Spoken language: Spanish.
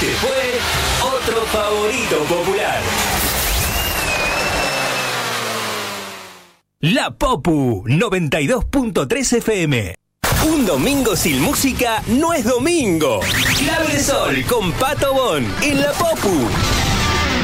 Este fue otro favorito popular. La Popu 92.3 FM. Un domingo sin música no es domingo. Clave de Sol con Pato Bon en La Popu.